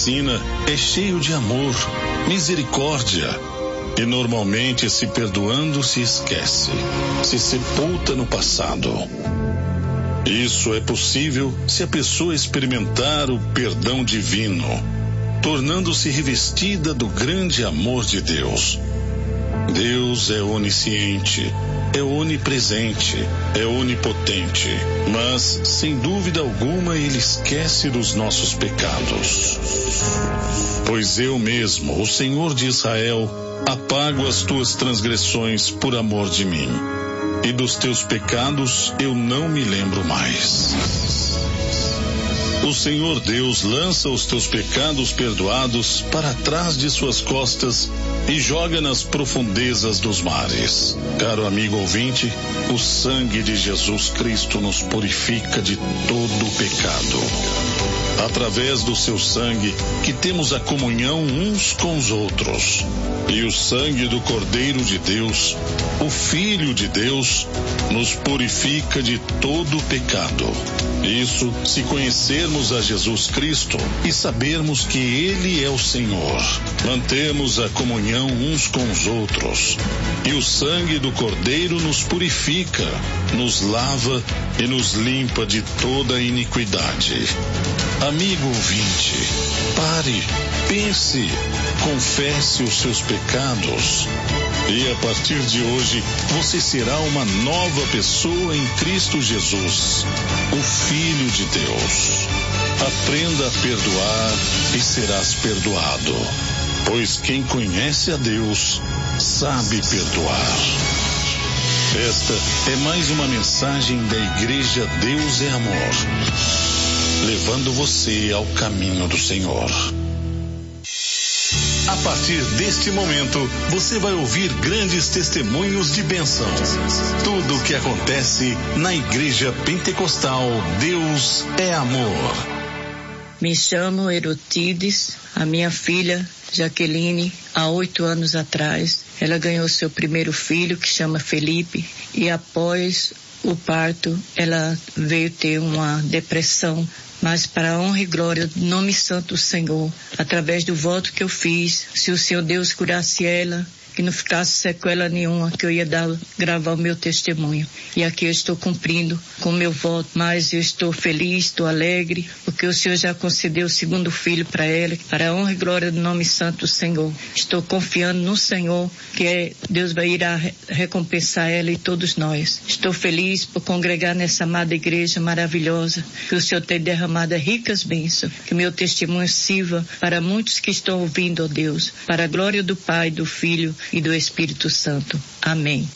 ensina é cheio de amor, misericórdia. E normalmente, se perdoando, se esquece, se sepulta no passado. Isso é possível se a pessoa experimentar o perdão divino, tornando-se revestida do grande amor de Deus. Deus é onisciente, é onipresente, é onipotente, mas, sem dúvida alguma, Ele esquece dos nossos pecados. Pois eu mesmo, o Senhor de Israel, apago as tuas transgressões por amor de mim, e dos teus pecados eu não me lembro mais. O Senhor Deus lança os teus pecados perdoados para trás de suas costas e joga nas profundezas dos mares. Caro amigo ouvinte, o sangue de Jesus Cristo nos purifica de todo o pecado. Através do seu sangue que temos a comunhão uns com os outros. E o sangue do Cordeiro de Deus, o Filho de Deus, nos purifica de todo o pecado. Isso se conhecermos a Jesus Cristo e sabermos que Ele é o Senhor. Mantemos a comunhão uns com os outros. E o sangue do Cordeiro nos purifica, nos lava e nos limpa de toda iniquidade. Amigo ouvinte, pare, pense, confesse os seus pecados. E a partir de hoje, você será uma nova pessoa em Cristo Jesus, o Filho de Deus. Aprenda a perdoar e serás perdoado, pois quem conhece a Deus sabe perdoar. Esta é mais uma mensagem da Igreja Deus é Amor, levando você ao caminho do Senhor. A partir deste momento, você vai ouvir grandes testemunhos de bênção. Tudo o que acontece na Igreja Pentecostal Deus é Amor. Me chamo Erotides, a minha filha Jaqueline, há 8 anos atrás, ela ganhou seu primeiro filho, que chama Felipe, e após o parto, ela veio ter uma depressão. Mas para a honra e glória do nome santo do Senhor, através do voto que eu fiz, se o Senhor Deus curasse ela, que não ficasse sequela nenhuma, que eu ia gravar o meu testemunho. E aqui eu estou cumprindo com o meu voto, mas eu estou feliz, estou alegre, porque o Senhor já concedeu o segundo filho para ela, para a honra e glória do nome santo do Senhor. Estou confiando no Senhor, que Deus vai ir a recompensar ela e todos nós. Estou feliz por congregar nessa amada igreja maravilhosa, que o Senhor tem derramado ricas bênçãos, que meu testemunho sirva para muitos que estão ouvindo, ó Deus, para a glória do Pai, do Filho e do Espírito Santo. Amém.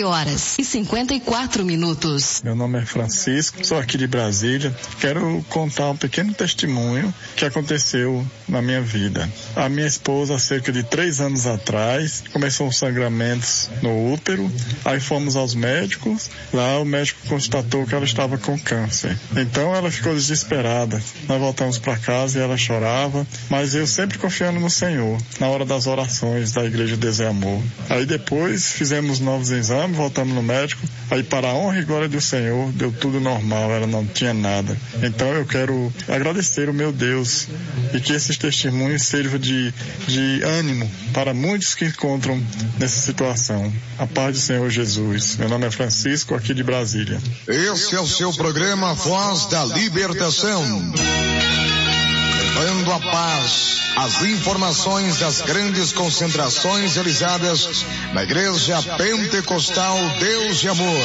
9h54. Meu nome é Francisco, sou aqui de Brasília. Quero contar um pequeno testemunho que aconteceu na minha vida. A minha esposa, há cerca de 3 anos atrás, começou uns sangramentos no útero. Aí fomos aos médicos. Lá o médico constatou que ela estava com câncer. Então ela ficou desesperada. Nós voltamos para casa e ela chorava, mas eu sempre confiando no Senhor, na hora das orações da Igreja Deus é Amor. Aí depois fizemos novos exames, voltamos no médico. Aí, para a honra e glória do Senhor, deu tudo normal, ela não tinha nada. Então eu quero agradecer o meu Deus e que esses testemunhos sirvam de ânimo para muitos que encontram nessa situação. A paz do Senhor Jesus. Meu nome é Francisco, aqui de Brasília. Esse é o seu programa Voz da Libertação. Levando a paz, as informações das grandes concentrações realizadas na Igreja Pentecostal Deus de Amor.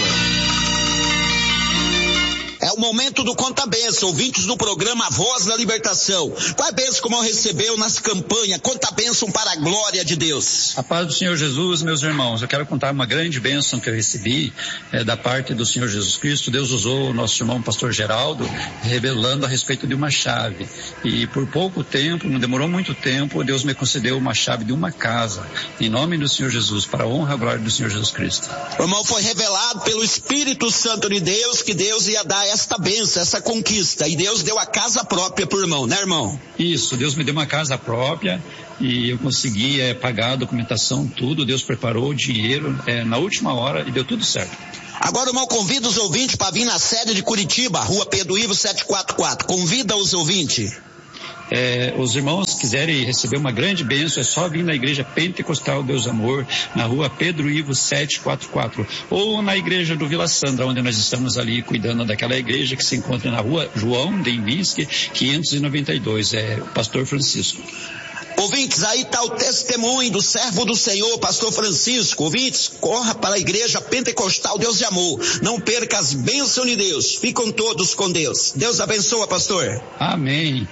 É o momento do Conta Bênção, ouvintes do programa Voz da Libertação. Qual é a bênção que o irmão recebeu nessa campanha? Conta Bênção para a glória de Deus. A paz do Senhor Jesus, meus irmãos. Eu quero contar uma grande bênção que eu recebi da parte do Senhor Jesus Cristo. Deus usou o nosso irmão pastor Geraldo, revelando a respeito de uma chave. E por pouco tempo, não demorou muito tempo, Deus me concedeu uma chave de uma casa. Em nome do Senhor Jesus, para a honra e a glória do Senhor Jesus Cristo. O irmão foi revelado pelo Espírito Santo de Deus que Deus ia dar esta bênção, essa conquista, e Deus deu a casa própria pro irmão, né, irmão? Isso, Deus me deu uma casa própria e eu consegui pagar a documentação, tudo. Deus preparou o dinheiro na última hora e deu tudo certo. Agora, irmão, convida os ouvintes para vir na sede de Curitiba, Rua Pedro Ivo 744. Convida os ouvintes. Os irmãos quiserem receber uma grande bênção, é só vir na Igreja Pentecostal Deus e Amor, na rua Pedro Ivo 744, ou na Igreja do Vila Sandra, onde nós estamos ali cuidando daquela igreja que se encontra na rua João Dembinski, 592, o pastor Francisco. Ouvintes, aí está o testemunho do servo do Senhor, pastor Francisco. Ouvintes, corra para a Igreja Pentecostal Deus de Amor. Não perca as bênçãos de Deus. Ficam todos com Deus. Deus abençoa, pastor. Amém.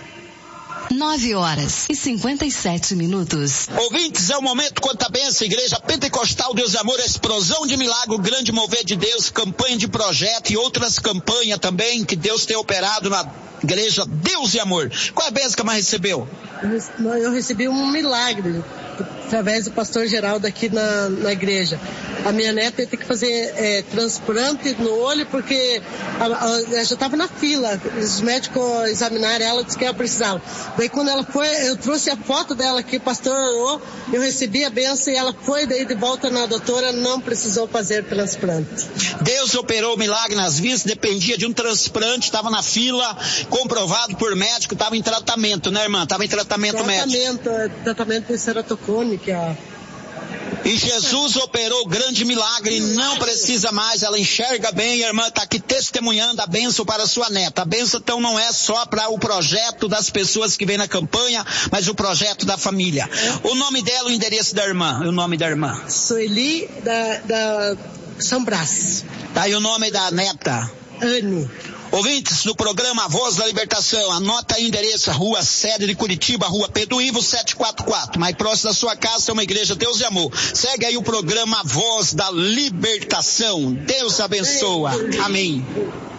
9h57. Ouvintes, é o momento quanta bênção, Igreja Pentecostal Deus de Amor, explosão de milagre, grande mover de Deus, campanha de projeto e outras campanhas também que Deus tem operado na Igreja Deus de Amor. Qual é a bênção que mais recebeu? Eu recebi um milagre através do pastor Geraldo aqui na igreja. A minha neta ia ter que fazer transplante no olho porque ela já estava na fila. Os médicos examinaram ela e disseram que ela precisava. Daí quando ela foi, eu trouxe a foto dela que o pastor orou, eu recebi a benção e ela foi daí de volta na doutora, não precisou fazer transplante. Deus operou o milagre nas vidas, dependia de um transplante, estava na fila, comprovado por médico, estava em tratamento, né, irmã? Estava em tratamento médico. Tratamento de ceratocone, que é E Jesus operou o grande milagre, não precisa mais, ela enxerga bem, a irmã está aqui testemunhando a bênção para a sua neta. A bênção então não é só para o projeto das pessoas que vêm na campanha, mas o projeto da família. O nome dela, o endereço da irmã, o nome da irmã? Sueli da São Brás. Tá aí o nome da neta? Anne. Ouvintes do programa Voz da Libertação, anota aí o endereço, Rua Sede de Curitiba, Rua Pedro Ivo 744, mais próximo da sua casa é uma Igreja Deus e Amor. Segue aí o programa Voz da Libertação. Deus abençoa. Amém.